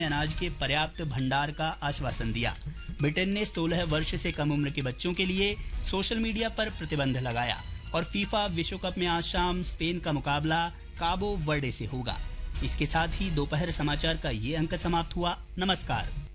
अनाज के पर्याप्त भंडार का आश्वासन दिया। ब्रिटेन ने 16 वर्ष से कम उम्र के बच्चों के लिए सोशल मीडिया पर प्रतिबंध लगाया। और फीफा विश्व कप में आज शाम स्पेन का मुकाबला काबो वर्डे से होगा। इसके साथ ही दोपहर समाचार का ये अंक समाप्त हुआ। नमस्कार।